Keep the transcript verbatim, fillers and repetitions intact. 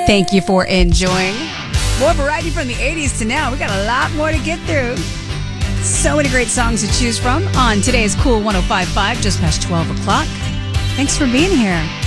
Thank you for enjoying. More variety from the eighties to now. We got a lot more to get through. So many great songs to choose from on today's Cool one oh five point five, just past twelve o'clock. Thanks for being here.